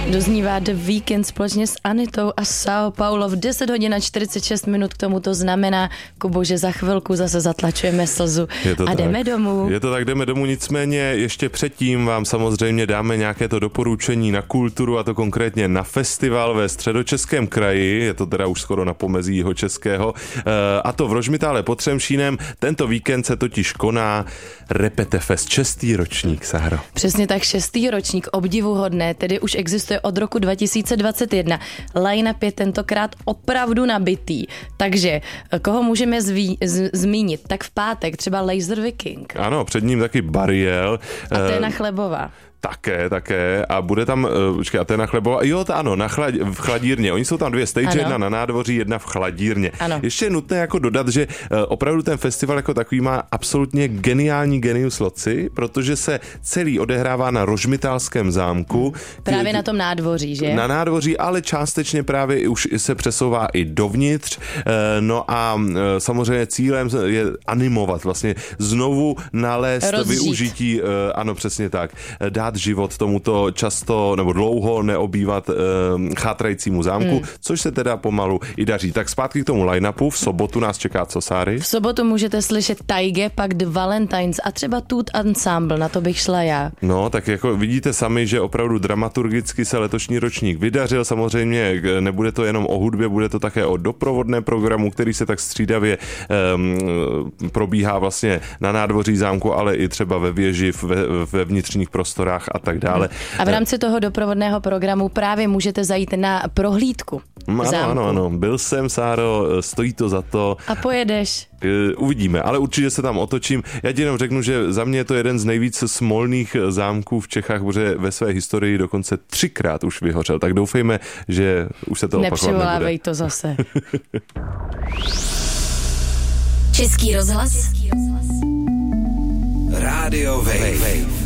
Doznívá The Weeknd společně s Anitou a São Paulo v 10 hodin a 46 minut. K tomu to znamená, Kubo, že za chvilku zase zatlačujeme slzu a jdeme domů. Je to tak, jdeme domů, nicméně ještě předtím vám samozřejmě dáme nějaké to doporučení na kulturu, a to konkrétně na festival ve Středočeském kraji, je to teda už skoro na pomezí Jihočeského, a to v Rožmitále pod Třemšínem. Tento víkend se totiž koná Repetefest, 6. ročník, Sáro. Přesně tak, 6. ročník, obdivuhodné, tedy už existuje od roku 2021. Line-up je tentokrát opravdu nabitý, takže koho můžeme zmínit? Tak v pátek třeba Laser Viking. Ano, před ním taky Bariel. A Téna Chlebová. Také. A bude tam, Téna Chlebová, v Chladírně. Oni jsou tam dvě stage, ano. Jedna na nádvoří, jedna v Chladírně. Ano. Ještě je nutné jako dodat, že opravdu ten festival jako takový má absolutně geniální genius loci, protože se celý odehrává na Rožmitálském zámku. Právě na tom nádvoří, že? Na nádvoří, ale částečně právě už se přesouvá i dovnitř. No a samozřejmě cílem je animovat, vlastně znovu nalézt využití, ano, přesně tak, dát život tomuto často nebo dlouho neobývat chátrajícímu zámku, což se teda pomalu i daří. Tak zpátky k tomu line-upu. V sobotu nás čeká co, Sáry? V sobotu můžete slyšet Taige, pak The Valentines a třeba Tooth Ensemble, na to bych šla já. No, tak jako vidíte sami, že opravdu dramaturgicky se letošní ročník vydařil. Samozřejmě nebude to jenom o hudbě, bude to také o doprovodné programu, který se tak střídavě probíhá vlastně na nádvoří zámku, ale i třeba ve věži, ve vnitřních prostorách a tak dále. A v rámci toho doprovodného programu právě můžete zajít na prohlídku zámku. Ano. Byl jsem, Sáro, stojí to za to. A pojedeš? Uvidíme, ale určitě se tam otočím. Já ti jenom řeknu, že za mě je to jeden z nejvíc smolných zámků v Čechách, protože ve své historii dokonce 3krát už vyhořel. Tak doufejme, že už se to opakovat nebude. Nepřivolávej to zase. Český rozhlas. Rádio Wave.